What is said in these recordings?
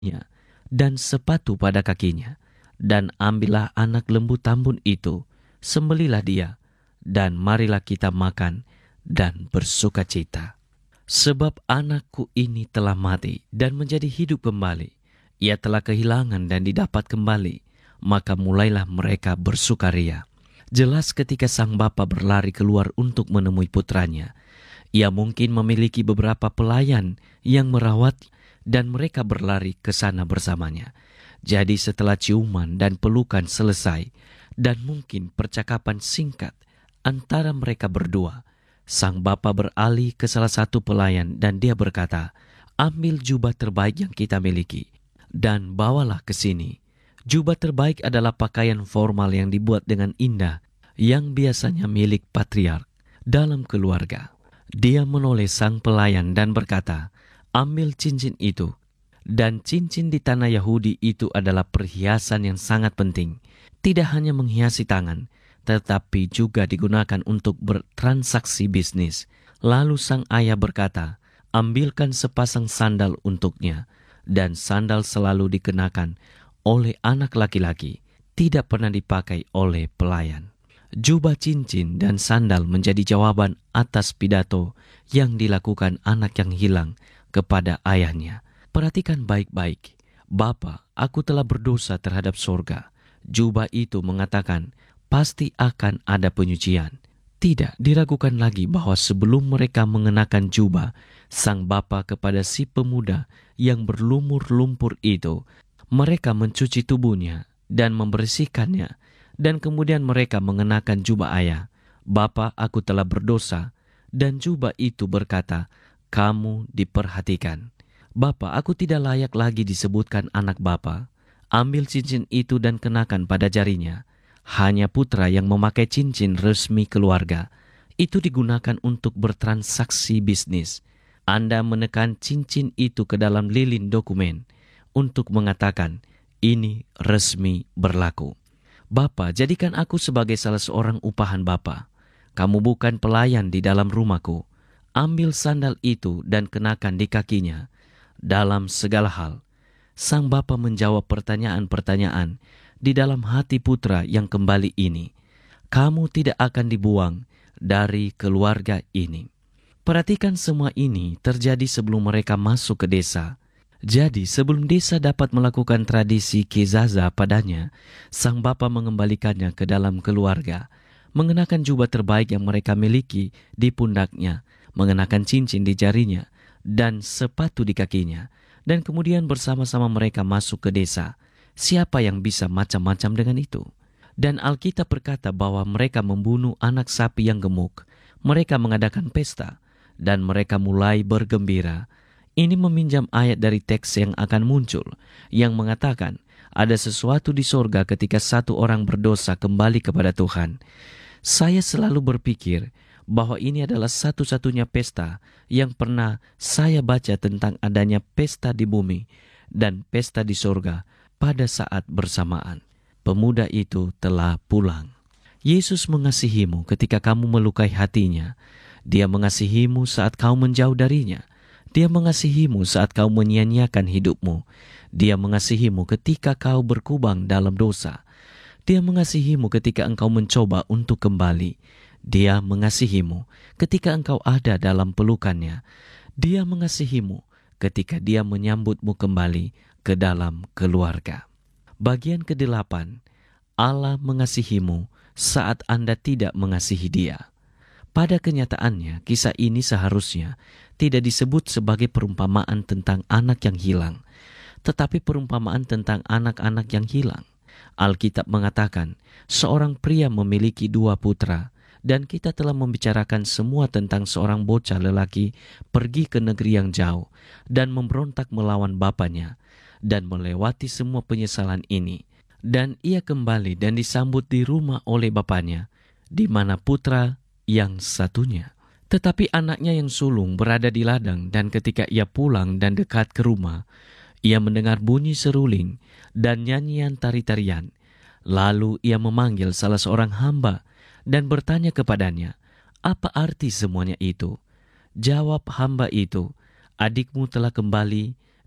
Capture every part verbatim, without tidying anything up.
dan sepatu pada kakinya. Dan ambillah anak lembu tambun itu, sembelilah dia, dan marilah kita makan dan bersukacita. Sebab anakku ini telah mati dan menjadi hidup kembali. Ia telah kehilangan dan didapat kembali, maka mulailah mereka bersukaria. Jelas ketika sang bapa berlari keluar untuk menemui putranya, ia mungkin memiliki beberapa pelayan yang merawat dan mereka berlari ke sana bersamanya. Jadi setelah ciuman dan pelukan selesai dan mungkin percakapan singkat antara mereka berdua, sang bapa beralih ke salah satu pelayan dan dia berkata, "Ambil jubah terbaik yang kita miliki dan bawalah ke sini." Jubah terbaik adalah pakaian formal yang dibuat dengan indah yang biasanya milik patriark dalam keluarga. Dia menoleh sang pelayan dan berkata, "Ambil cincin itu." Dan cincin di tanah Yahudi itu adalah perhiasan yang sangat penting. Tidak hanya menghiasi tangan, tetapi juga digunakan untuk bertransaksi bisnis. Lalu sang ayah berkata, "Ambilkan sepasang sandal untuknya." Dan sandal selalu dikenakan oleh anak laki-laki, tidak pernah dipakai oleh pelayan. Jubah, cincin, dan sandal menjadi jawaban atas pidato yang dilakukan anak yang hilang kepada ayahnya. Perhatikan baik-baik, "Bapa, aku telah berdosa terhadap sorga." Jubah itu mengatakan, pasti akan ada penyucian. Tidak diragukan lagi bahwa sebelum mereka mengenakan jubah, sang bapa kepada si pemuda yang berlumur lumpur itu, mereka mencuci tubuhnya dan membersihkannya, dan kemudian mereka mengenakan jubah ayah. "Bapa, aku telah berdosa." Dan jubah itu berkata, "Kamu diperhatikan." "Bapa, aku tidak layak lagi disebutkan anak Bapa." Ambil cincin itu dan kenakan pada jarinya. Hanya putra yang memakai cincin resmi keluarga. Itu digunakan untuk bertransaksi bisnis. Anda menekan cincin itu ke dalam lilin dokumen untuk mengatakan, "Ini resmi berlaku." "Bapa, jadikan aku sebagai salah seorang upahan Bapa. Kamu bukan pelayan di dalam rumahku." Ambil sandal itu dan kenakan di kakinya. Dalam segala hal, sang bapa menjawab pertanyaan-pertanyaan di dalam hati putra yang kembali ini. Kamu tidak akan dibuang dari keluarga ini. Perhatikan, semua ini terjadi sebelum mereka masuk ke desa. Jadi sebelum desa dapat melakukan tradisi kizaza padanya, sang bapa mengembalikannya ke dalam keluarga, mengenakan jubah terbaik yang mereka miliki di pundaknya, mengenakan cincin di jarinya, dan sepatu di kakinya, dan kemudian bersama-sama mereka masuk ke desa. Siapa yang bisa macam-macam dengan itu? Dan Alkitab berkata bahwa mereka membunuh anak sapi yang gemuk. Mereka mengadakan pesta, dan mereka mulai bergembira. Ini meminjam ayat dari teks yang akan muncul, yang mengatakan ada sesuatu di sorga ketika satu orang berdosa kembali kepada Tuhan. Saya selalu berpikir bahwa ini adalah satu-satunya pesta yang pernah saya baca tentang adanya pesta di bumi dan pesta di sorga pada saat bersamaan. Pemuda itu telah pulang. Yesus mengasihimu ketika kamu melukai hatinya. Dia mengasihimu saat kau menjauh darinya. Dia mengasihimu saat kau menyia-nyiakan hidupmu. Dia mengasihimu ketika kau berkubang dalam dosa. Dia mengasihimu ketika engkau mencoba untuk kembali. Dia mengasihimu ketika engkau ada dalam pelukannya. Dia mengasihimu ketika dia menyambutmu kembali ke dalam keluarga. Bagian kedelapan, Allah mengasihimu saat Anda tidak mengasihi Dia. Pada kenyataannya, kisah ini seharusnya tidak disebut sebagai perumpamaan tentang anak yang hilang, tetapi perumpamaan tentang anak-anak yang hilang. Alkitab mengatakan, seorang pria memiliki dua putra, dan kita telah membicarakan semua tentang seorang bocah lelaki pergi ke negeri yang jauh dan memberontak melawan bapaknya dan melewati semua penyesalan ini. Dan ia kembali dan disambut di rumah oleh bapaknya, di mana putra yang satunya. Tetapi anaknya yang sulung berada di ladang, dan ketika ia pulang dan dekat ke rumah, ia mendengar bunyi seruling dan nyanyian tari-tarian. Lalu ia memanggil salah seorang hamba dan bertanya kepadanya, "Apa arti semuanya itu?" Jawab hamba itu, "Adikmu telah kembali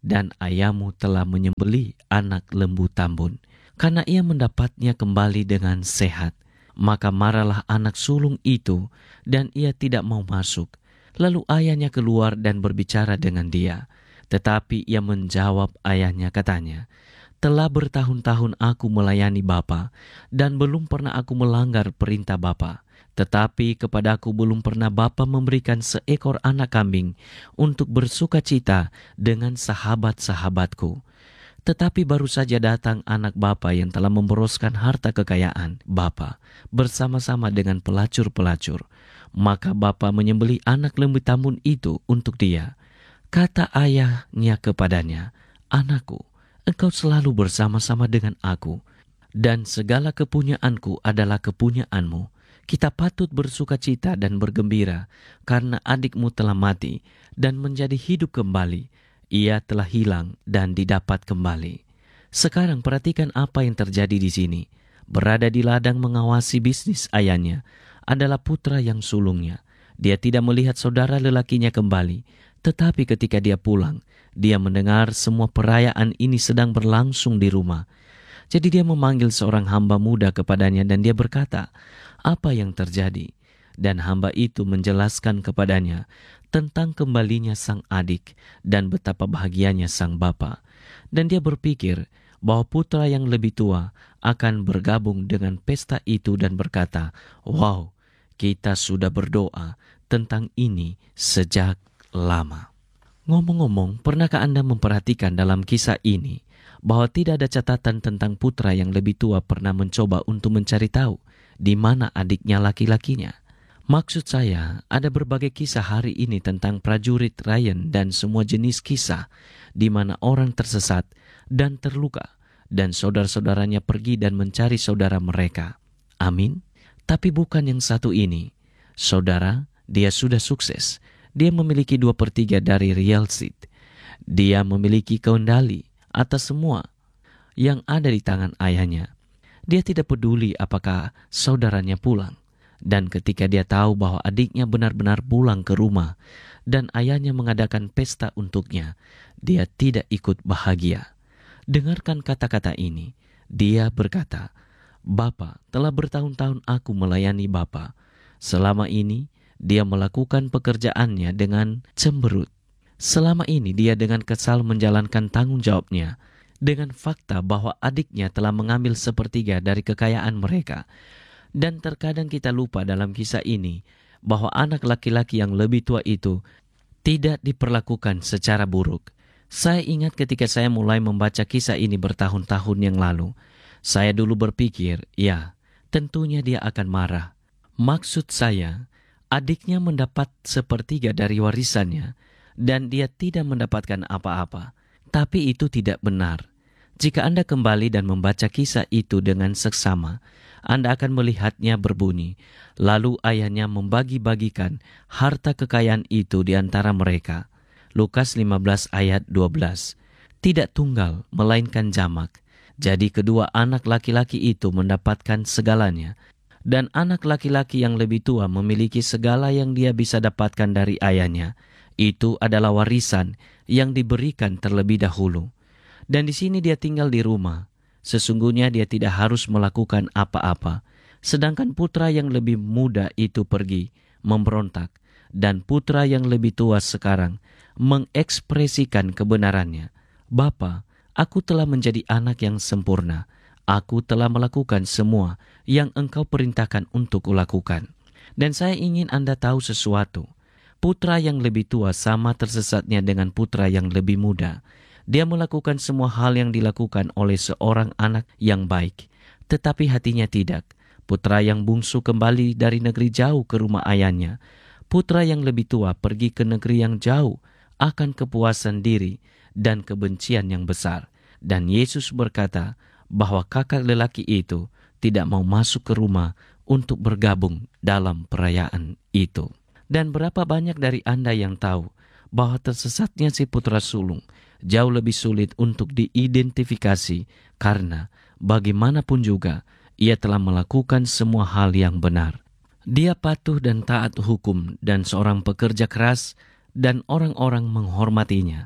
dan ayahmu telah menyembelih anak lembu tambun. Karena ia mendapatnya kembali dengan sehat, maka marahlah anak sulung itu dan ia tidak mau masuk. Lalu ayahnya keluar dan berbicara dengan dia. Tetapi ia menjawab ayahnya, katanya, telah bertahun-tahun aku melayani Bapa dan belum pernah aku melanggar perintah Bapa. Tetapi kepadaku belum pernah Bapa memberikan seekor anak kambing untuk bersukacita dengan sahabat-sahabatku. Tetapi baru saja datang anak bapa yang telah memboroskan harta kekayaan bapa bersama-sama dengan pelacur-pelacur. Maka bapa menyembelih anak lembu tambun itu untuk dia. Kata ayahnya kepadanya, anakku, engkau selalu bersama-sama dengan aku, dan segala kepunyaanku adalah kepunyaanmu. Kita patut bersukacita dan bergembira, karena adikmu telah mati dan menjadi hidup kembali. Ia telah hilang dan didapat kembali. Sekarang perhatikan apa yang terjadi di sini. Berada di ladang mengawasi bisnis ayahnya adalah putra yang sulungnya. Dia tidak melihat saudara lelakinya kembali. Tetapi ketika dia pulang, dia mendengar semua perayaan ini sedang berlangsung di rumah. Jadi dia memanggil seorang hamba muda kepadanya dan dia berkata, apa yang terjadi? Dan hamba itu menjelaskan kepadanya tentang kembalinya sang adik dan betapa bahagianya sang bapa. Dan dia berpikir bahwa putra yang lebih tua akan bergabung dengan pesta itu dan berkata, wow, kita sudah berdoa tentang ini sejak lama. Ngomong-ngomong, pernahkah Anda memperhatikan dalam kisah ini bahwa tidak ada catatan tentang putra yang lebih tua pernah mencoba untuk mencari tahu di mana adiknya laki-lakinya? Maksud saya, ada berbagai kisah hari ini tentang prajurit Ryan dan semua jenis kisah di mana orang tersesat dan terluka dan saudara-saudaranya pergi dan mencari saudara mereka. Amin. Tapi bukan yang satu ini. Saudara, dia sudah sukses. Dia memiliki dua per tiga dari real estate. Dia memiliki kendali atas semua yang ada di tangan ayahnya. Dia tidak peduli apakah saudaranya pulang. Dan ketika dia tahu bahwa adiknya benar-benar pulang ke rumah dan ayahnya mengadakan pesta untuknya, dia tidak ikut bahagia. Dengarkan kata-kata ini. Dia berkata, Bapa, telah bertahun-tahun aku melayani Bapa. Selama ini dia melakukan pekerjaannya dengan cemberut. Selama ini dia dengan kesal menjalankan tanggung jawabnya dengan fakta bahwa adiknya telah mengambil sepertiga dari kekayaan mereka. Dan terkadang kita lupa dalam kisah ini bahwa anak laki-laki yang lebih tua itu tidak diperlakukan secara buruk. Saya ingat ketika saya mulai membaca kisah ini bertahun-tahun yang lalu. Saya dulu berpikir, ya, tentunya dia akan marah. Maksud saya, adiknya mendapat sepertiga dari warisannya dan dia tidak mendapatkan apa-apa. Tapi itu tidak benar. Jika Anda kembali dan membaca kisah itu dengan seksama, Anda akan melihatnya berbunyi, lalu ayahnya membagi-bagikan harta kekayaan itu di antara mereka. Lukas lima belas ayat dua belas. Tidak tunggal, melainkan jamak. Jadi kedua anak laki-laki itu mendapatkan segalanya. Dan anak laki-laki yang lebih tua memiliki segala yang dia bisa dapatkan dari ayahnya. Itu adalah warisan yang diberikan terlebih dahulu. Dan di sini dia tinggal di rumah. Sesungguhnya dia tidak harus melakukan apa-apa. Sedangkan putra yang lebih muda itu pergi, memberontak. Dan putra yang lebih tua sekarang mengekspresikan kebenarannya. Bapa, aku telah menjadi anak yang sempurna. Aku telah melakukan semua yang engkau perintahkan untuk kulakukan. Dan saya ingin Anda tahu sesuatu. Putra yang lebih tua sama tersesatnya dengan putra yang lebih muda. Dia melakukan semua hal yang dilakukan oleh seorang anak yang baik, tetapi hatinya tidak. Putra yang bungsu kembali dari negeri jauh ke rumah ayahnya. Putra yang lebih tua pergi ke negeri yang jauh akan kepuasan diri dan kebencian yang besar. Dan Yesus berkata bahwa kakak lelaki itu tidak mau masuk ke rumah untuk bergabung dalam perayaan itu. Dan berapa banyak dari Anda yang tahu bahwa tersesatnya si putra sulung jauh lebih sulit untuk diidentifikasi karena bagaimanapun juga ia telah melakukan semua hal yang benar. Dia patuh dan taat hukum dan seorang pekerja keras dan orang-orang menghormatinya.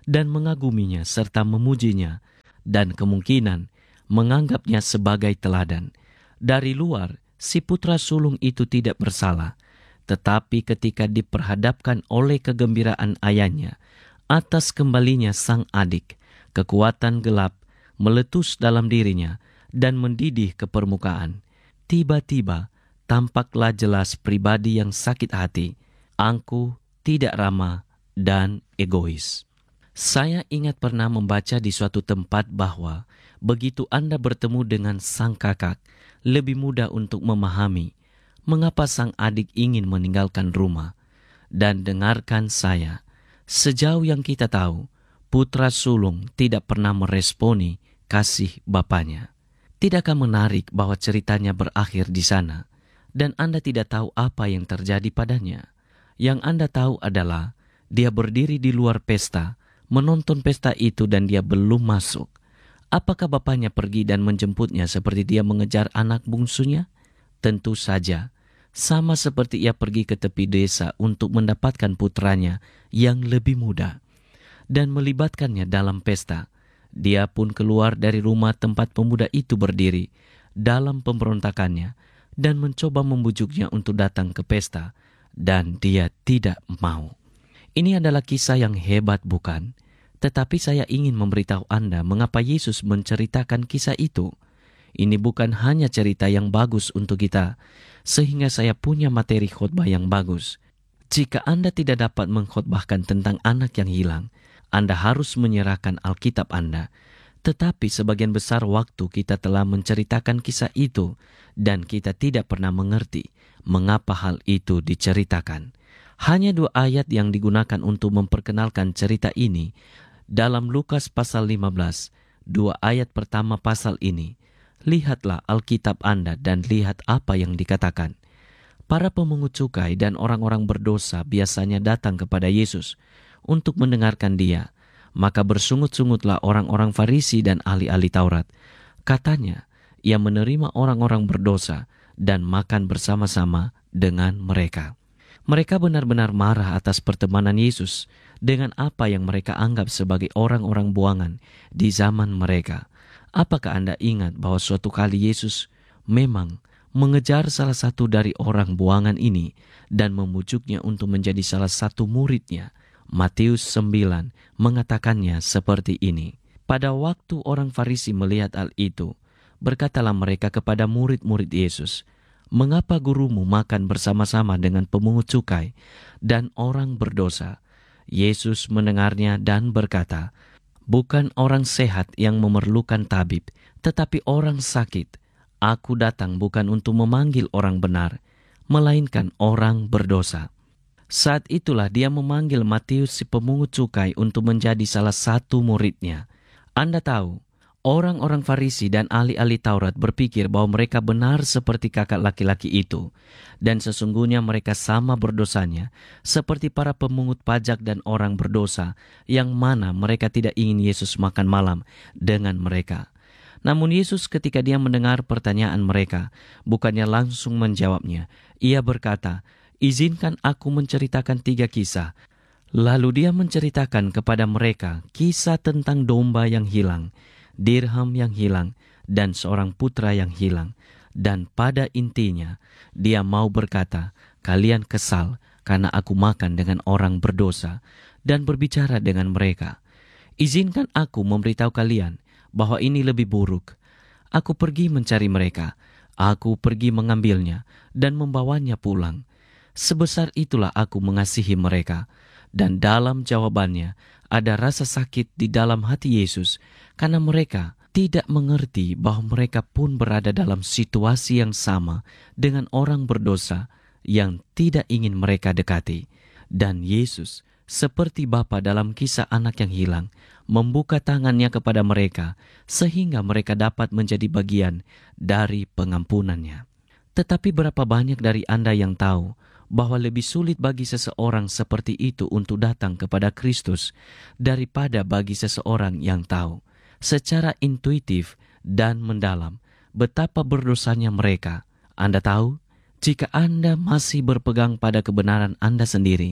dan mengaguminya serta memujinya, dan kemungkinan menganggapnya sebagai teladan. Dari luar, si putra sulung itu tidak bersalah, tetapi ketika diperhadapkan oleh kegembiraan ayahnya atas kembalinya sang adik, kekuatan gelap meletus dalam dirinya dan mendidih ke permukaan. Tiba-tiba tampaklah jelas pribadi yang sakit hati, angkuh, tidak ramah, dan egois. Saya ingat pernah membaca di suatu tempat bahwa begitu Anda bertemu dengan sang kakak, lebih mudah untuk memahami mengapa sang adik ingin meninggalkan rumah. Dan dengarkan saya, sejauh yang kita tahu, putra sulung tidak pernah meresponi kasih bapaknya. Tidakkah menarik bahwa ceritanya berakhir di sana, dan Anda tidak tahu apa yang terjadi padanya? Yang Anda tahu adalah dia berdiri di luar pesta, menonton pesta itu dan dia belum masuk. Apakah bapaknya pergi dan menjemputnya seperti dia mengejar anak bungsunya? Tentu saja, sama seperti ia pergi ke tepi desa untuk mendapatkan putranya yang lebih muda dan melibatkannya dalam pesta. Dia pun keluar dari rumah tempat pemuda itu berdiri dalam pemberontakannya dan mencoba membujuknya untuk datang ke pesta, dan dia tidak mau. Ini adalah kisah yang hebat, bukan? Tetapi saya ingin memberitahu Anda mengapa Yesus menceritakan kisah itu. Ini bukan hanya cerita yang bagus untuk kita, sehingga saya punya materi khotbah yang bagus. Jika Anda tidak dapat mengkhotbahkan tentang anak yang hilang, Anda harus menyerahkan Alkitab Anda. Tetapi sebagian besar waktu kita telah menceritakan kisah itu, dan kita tidak pernah mengerti mengapa hal itu diceritakan. Hanya dua ayat yang digunakan untuk memperkenalkan cerita ini dalam Lukas pasal lima belas, dua ayat pertama pasal ini. Lihatlah Alkitab Anda dan lihat apa yang dikatakan. Para pemungut cukai dan orang-orang berdosa biasanya datang kepada Yesus untuk mendengarkan dia. Maka bersungut-sungutlah orang-orang Farisi dan ahli-ahli Taurat. Katanya, ia menerima orang-orang berdosa dan makan bersama-sama dengan mereka. Mereka benar-benar marah atas pertemanan Yesus dengan apa yang mereka anggap sebagai orang-orang buangan di zaman mereka. Apakah Anda ingat bahwa suatu kali Yesus memang mengejar salah satu dari orang buangan ini dan membujuknya untuk menjadi salah satu muridnya? Matius sembilan mengatakannya seperti ini. Pada waktu orang Farisi melihat hal itu, berkatalah mereka kepada murid-murid Yesus, "Mengapa gurumu makan bersama-sama dengan pemungut cukai dan orang berdosa?" Yesus mendengarnya dan berkata, "Bukan orang sehat yang memerlukan tabib, tetapi orang sakit. Aku datang bukan untuk memanggil orang benar, melainkan orang berdosa." Saat itulah dia memanggil Matius si pemungut cukai untuk menjadi salah satu muridnya. Anda tahu, orang-orang Farisi dan ahli-ahli Taurat berpikir bahwa mereka benar seperti kakak laki-laki itu, dan sesungguhnya mereka sama berdosanya, seperti para pemungut pajak dan orang berdosa, yang mana mereka tidak ingin Yesus makan malam dengan mereka. Namun Yesus ketika dia mendengar pertanyaan mereka, bukannya langsung menjawabnya. Ia berkata, "Izinkan aku menceritakan tiga kisah." Lalu dia menceritakan kepada mereka kisah tentang domba yang hilang, dirham yang hilang, dan seorang putra yang hilang. Dan pada intinya, dia mau berkata, "Kalian kesal karena aku makan dengan orang berdosa," dan berbicara dengan mereka. "Izinkan aku memberitahu kalian bahwa ini lebih buruk. Aku pergi mencari mereka, aku pergi mengambilnya dan membawanya pulang. Sebesar itulah aku mengasihi mereka." Dan dalam jawabannya ada rasa sakit di dalam hati Yesus karena mereka tidak mengerti bahwa mereka pun berada dalam situasi yang sama dengan orang berdosa yang tidak ingin mereka dekati. Dan Yesus, seperti Bapa dalam kisah anak yang hilang, membuka tangannya kepada mereka sehingga mereka dapat menjadi bagian dari pengampunannya. Tetapi berapa banyak dari Anda yang tahu bahwa lebih sulit bagi seseorang seperti itu untuk datang kepada Kristus daripada bagi seseorang yang tahu secara intuitif dan mendalam betapa berdosanya mereka. Anda tahu, jika Anda masih berpegang pada kebenaran Anda sendiri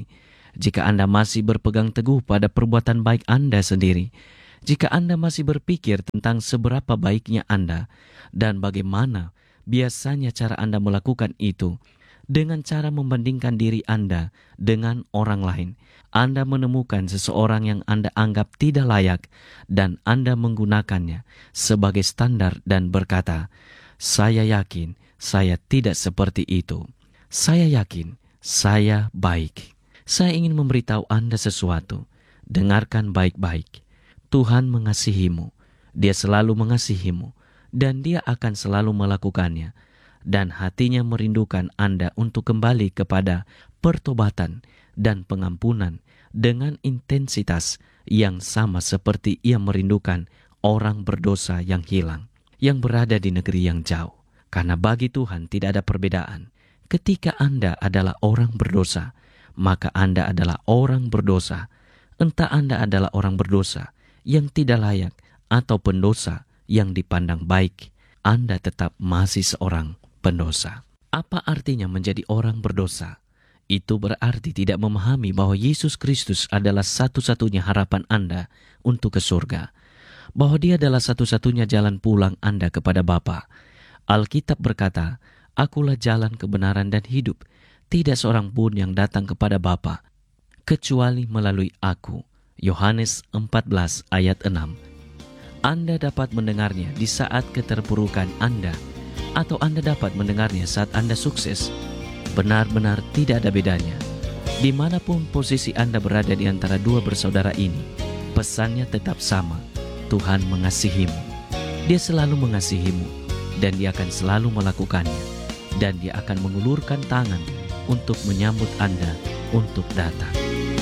Jika Anda masih berpegang teguh pada perbuatan baik Anda sendiri, jika Anda masih berpikir tentang seberapa baiknya Anda dan bagaimana biasanya cara Anda melakukan itu, dengan cara membandingkan diri Anda dengan orang lain, Anda menemukan seseorang yang Anda anggap tidak layak dan Anda menggunakannya sebagai standar dan berkata, "Saya yakin saya tidak seperti itu. Saya yakin saya baik." Saya ingin memberitahu Anda sesuatu. Dengarkan baik-baik. Tuhan mengasihimu. Dia selalu mengasihimu dan Dia akan selalu melakukannya. Dan hatinya merindukan Anda untuk kembali kepada pertobatan dan pengampunan dengan intensitas yang sama seperti Ia merindukan orang berdosa yang hilang, yang berada di negeri yang jauh. Karena bagi Tuhan tidak ada perbedaan. Ketika Anda adalah orang berdosa, maka Anda adalah orang berdosa. Entah Anda adalah orang berdosa yang tidak layak atau pendosa yang dipandang baik, Anda tetap masih seorang pendosa. Apa artinya menjadi orang berdosa? Itu berarti tidak memahami bahwa Yesus Kristus adalah satu-satunya harapan Anda untuk ke surga. Bahwa Dia adalah satu-satunya jalan pulang Anda kepada Bapa. Alkitab berkata, "Akulah jalan kebenaran dan hidup. Tidak seorang pun yang datang kepada Bapa kecuali melalui Aku." Yohanes empat belas ayat enam. Anda dapat mendengarnya di saat keterpurukan Anda, atau Anda dapat mendengarnya saat Anda sukses. Benar-benar tidak ada bedanya. Dimanapun posisi Anda berada di antara dua bersaudara ini, pesannya tetap sama. Tuhan mengasihimu. Dia selalu mengasihimu, dan Dia akan selalu melakukannya. Dan Dia akan mengulurkan tangan untuk menyambut Anda untuk datang.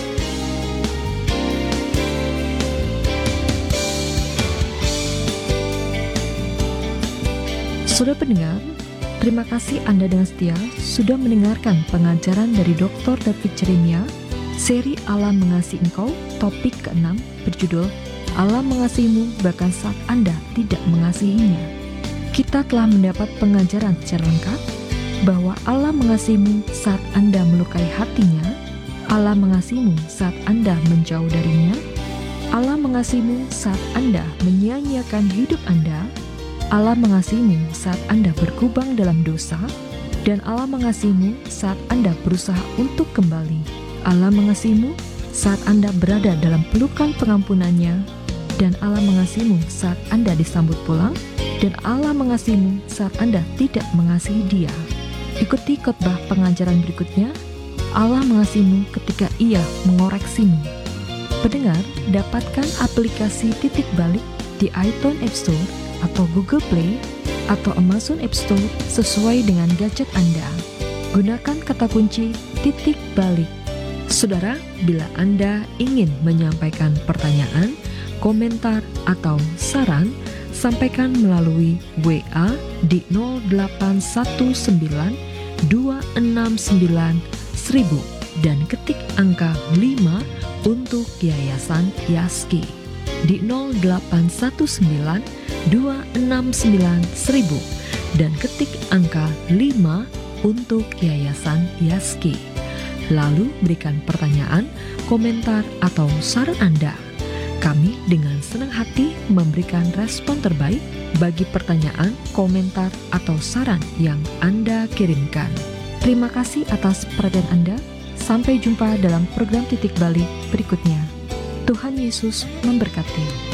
Saudara pendengar, terima kasih Anda dengan setia sudah mendengarkan pengajaran dari Doktor David Jeremia, seri Allah Mengasihi Engkau, topik keenam berjudul Allah Mengasihimu bahkan saat Anda tidak mengasihinya. Kita telah mendapat pengajaran secara lengkap bahwa Allah mengasihimu saat Anda melukai hatinya, Allah mengasihimu saat Anda menjauh darinya, Allah mengasihimu saat Anda menyia-nyiakan hidup Anda, Allah mengasihimu saat Anda berkubang dalam dosa, dan Allah mengasihimu saat Anda berusaha untuk kembali. Allah mengasihimu saat Anda berada dalam pelukan pengampunannya, dan Allah mengasihimu saat Anda disambut pulang, dan Allah mengasihimu saat Anda tidak mengasihi Dia. Ikuti khotbah pengajaran berikutnya, Allah mengasihimu ketika Ia mengoreksimu. Pendengar, dapatkan aplikasi Titik Balik di iTunes App Store atau Google Play atau Amazon App Store sesuai dengan gadget Anda. Gunakan kata kunci titik balik. Saudara, bila Anda ingin menyampaikan pertanyaan, komentar, atau saran, sampaikan melalui W A di nol delapan satu sembilan dua enam sembilan seribu dan ketik angka lima untuk Yayasan Yaski di nol delapan satu sembilan dua enam sembilan seribu dan ketik angka lima untuk Yayasan Yaski. Lalu berikan pertanyaan, komentar, atau saran Anda. Kami dengan senang hati memberikan respon terbaik bagi pertanyaan, komentar, atau saran yang Anda kirimkan. Terima kasih atas perhatian Anda. Sampai jumpa dalam program Titik Balik berikutnya. Tuhan Yesus memberkati.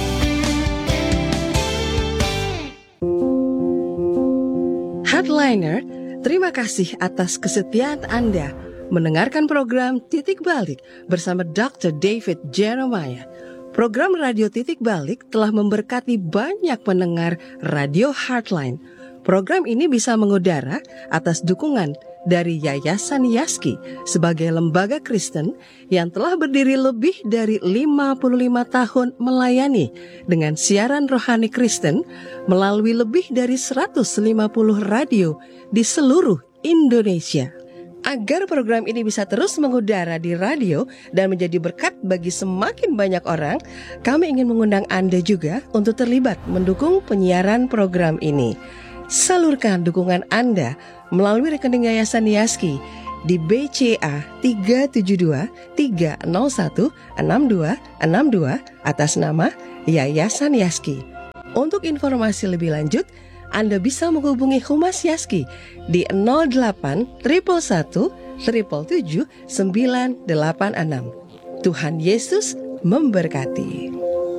Headliner, terima kasih atas kesetiaan Anda mendengarkan program Titik Balik bersama doktor David Jeremiah. Program Radio Titik Balik telah memberkati banyak pendengar Radio Heartline. Program ini bisa mengudara atas dukungan dari Yayasan Yaski sebagai lembaga Kristen yang telah berdiri lebih dari lima puluh lima tahun melayani dengan siaran rohani Kristen melalui lebih dari seratus lima puluh radio di seluruh Indonesia. Agar program ini bisa terus mengudara di radio dan menjadi berkat bagi semakin banyak orang, kami ingin mengundang Anda juga untuk terlibat mendukung penyiaran program ini. Salurkan dukungan Anda melalui rekening Yayasan Yaski di B C A tiga tujuh dua tiga nol satu enam dua enam dua atas nama Yayasan Yaski. Untuk informasi lebih lanjut, Anda bisa menghubungi Humas Yaski di nol delapan satu satu satu tujuh tujuh sembilan delapan enam. Tuhan Yesus memberkati.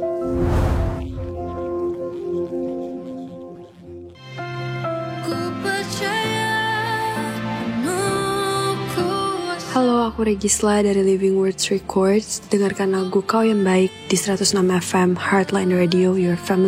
Halo, aku Regisla dari Living Words Records. Dengarkan lagu Kau Yang Baik di seratus enam F M Heartline Radio, Your Family